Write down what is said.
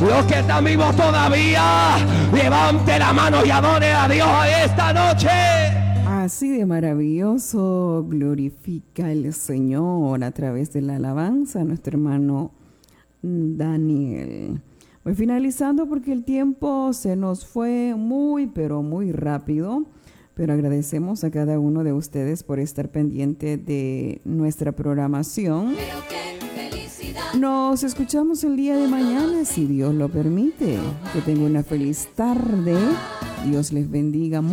Los que están vivos todavía, levante la mano y adore a Dios esta noche. Así de maravilloso glorifica el Señor a través de la alabanza a nuestro hermano Daniel. Voy finalizando porque el tiempo se nos fue muy, pero muy rápido. Pero agradecemos a cada uno de ustedes por estar pendiente de nuestra programación. Nos escuchamos el día de mañana, si Dios lo permite. Que tengan una feliz tarde. Dios les bendiga.